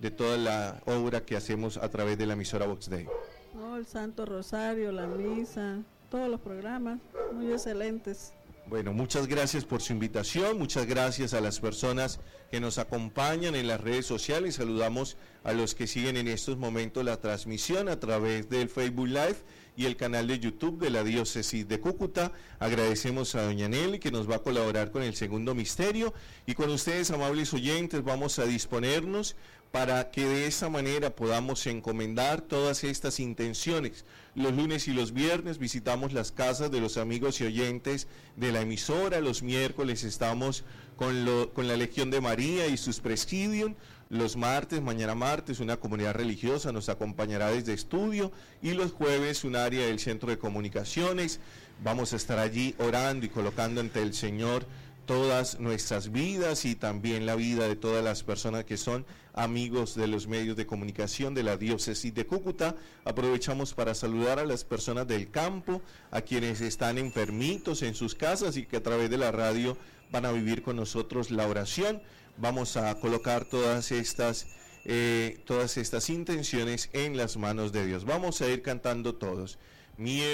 de toda la obra que hacemos a través de la emisora Vox Dei. No, el Santo Rosario, la misa, todos los programas, muy excelentes. Bueno, muchas gracias por su invitación, muchas gracias a las personas que nos acompañan en las redes sociales, saludamos a los que siguen en estos momentos la transmisión a través del Facebook Live y el canal de YouTube de la Diócesis de Cúcuta. Agradecemos a doña Nelly que nos va a colaborar con el segundo misterio, y con ustedes, amables oyentes, vamos a disponernos para que de esa manera podamos encomendar todas estas intenciones. Los lunes y los viernes visitamos las casas de los amigos y oyentes de la emisora, los miércoles estamos con la Legión de María y sus Presidium, los martes, mañana martes, una comunidad religiosa nos acompañará desde estudio, y los jueves un área del Centro de Comunicaciones. Vamos a estar allí orando y colocando ante el Señor todas nuestras vidas y también la vida de todas las personas que son amigos de los medios de comunicación de la Diócesis de Cúcuta. Aprovechamos para saludar a las personas del campo, a quienes están enfermitos en sus casas y que a través de la radio van a vivir con nosotros la oración. Vamos a colocar todas estas intenciones en las manos de Dios. Vamos a ir cantando todos.